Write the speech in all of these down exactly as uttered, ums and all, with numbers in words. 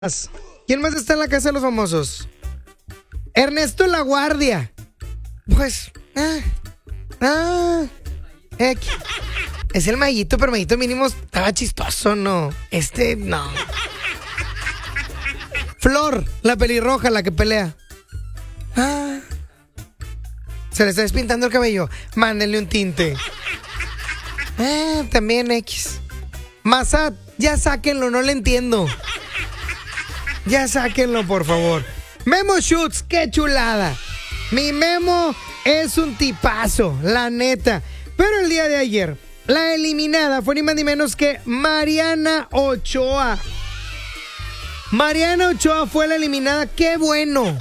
¿Quién más está en la casa de los famosos? Ernesto La Guardia. Pues, ah, ah, eh, es el Mayito, pero Mayito mínimo estaba chistoso, ¿no? Este, no. Flor, la pelirroja, la que pelea. Ah, se le está despintando el cabello. Mándenle un tinte. Ah, también X. Massad, ya sáquenlo, no le entiendo. Ya sáquenlo, por favor. Memo Schutz, qué chulada. Mi Memo es un tipazo, la neta. Pero el día de ayer, la eliminada fue ni más ni menos que Mariana Ochoa. Mariana Ochoa fue la eliminada, qué bueno.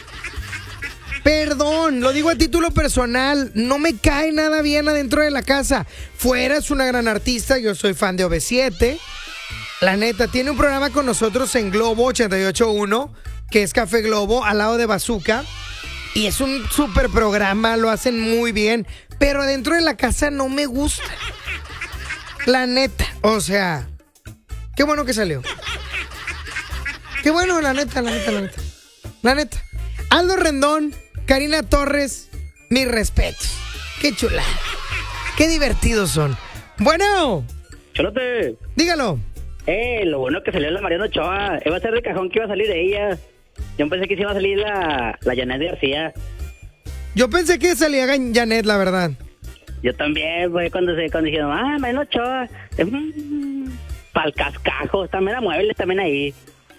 Perdón, lo digo a título personal, no me cae nada bien adentro de la casa. Fuera es una gran artista, yo soy fan de O V siete. La neta, tiene un programa con nosotros en Globo ochenta y ocho punto uno, que es Café Globo, al lado de Bazooka. Y es un super programa, lo hacen muy bien. Pero adentro de la casa no me gusta. La neta, o sea, qué bueno que salió. Qué bueno, la neta, la neta, la neta. La neta. Aldo Rendón, Karina Torres, mis respetos. Qué chulada. Qué divertidos son. Bueno. Cholote. Dígalo. Eh, lo bueno que salió la Mariana Ochoa. Iba a ser de cajón que iba a salir de ella. Yo pensé que sí iba a salir la, la Janet García. Yo pensé que salía Janet, la verdad. Yo también, pues, cuando se cuando dijeron, ah, Mariana Ochoa. Mmm, pa'l cascajo. También a muebles, también ahí.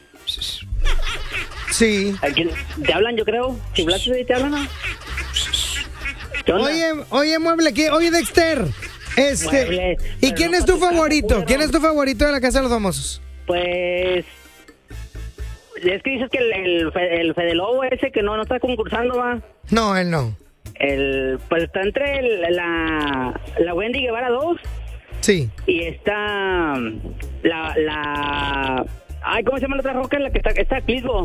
Sí. Aquí, ¿te hablan, yo creo? Si Blas te hablan, ¿no? ¿Qué onda? Oye, oye, mueble, ¿qué? Oye, Dexter. Este, Mueble, ¿y quién no es tu para tu favorito? casa, ¿Quién es tu favorito de la Casa de los Famosos? Pues... Es que dices que el, el, el Fede Lobo ese que no, no está concursando, va. No, él no. El, pues está entre el, la, la Wendy Guevara dos. Sí. Y está la, la... Ay, ¿cómo se llama la otra roca? La que está, está Clisbo.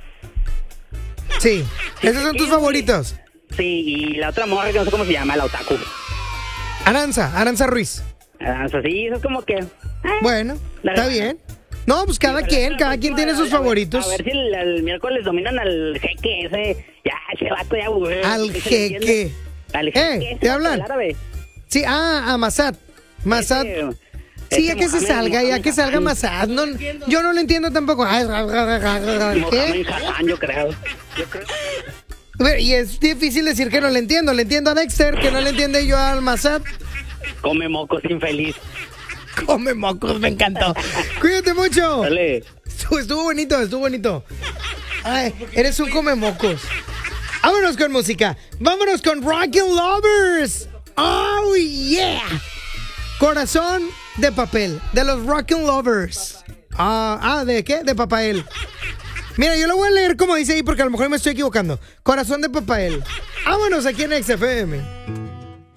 Sí. ¿Esos son tus favoritos? Sí, y la otra morra que no sé cómo se llama, la Otaku. Aranza, Aranza Ruiz. Aranza, sí, eso es como que... Eh, bueno, la está verdad. bien. No, pues cada Sí, quien, cada pues, quien no, tiene a- sus a ver- favoritos. A ver si el, el miércoles dominan al jeque ese. Ya, ese vato ya, güey. Al ¿Qué se le entiende? jeque. Al Eh, jeque. ese ¿te vato, hablan? el árabe. Sí, ah, a Massad. Massad. Ese- Sí, ese ya que se Mohamed- salga, ya que salga Mohamed Massad. No, yo no lo entiendo tampoco. Ay, Hassan. ¿qué? Mohamed Hassan, yo creo. Yo creo. Bueno, y es difícil decir que no le entiendo. Le entiendo a Dexter, que no le entiende yo al Massad. Come mocos infeliz. Come mocos, me encantó. Cuídate mucho. Dale. Estuvo, estuvo bonito, estuvo bonito. Ay, eres un come mocos. Vámonos con música. Vámonos con Rockin' Lovers. Oh, yeah. Corazón de papel, de los Rockin' Lovers. Ah, ah, ¿de qué? De Papael. Mira, yo lo voy a leer como dice ahí porque a lo mejor me estoy equivocando. Corazón de Papael. Vámonos aquí en X F M.